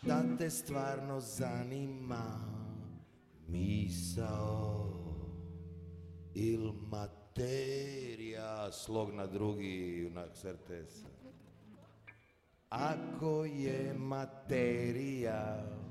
da te stvarno zanima misao il materija, slog na drugi, na RTS. Ako je materija